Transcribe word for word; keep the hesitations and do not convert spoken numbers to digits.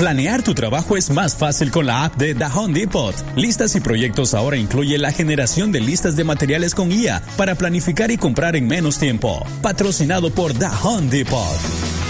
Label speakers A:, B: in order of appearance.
A: Planear tu trabajo es más fácil con la app de The Home Depot. Listas y proyectos ahora incluye la generación de listas de materiales con I A para planificar y comprar en menos tiempo. Patrocinado por The Home Depot.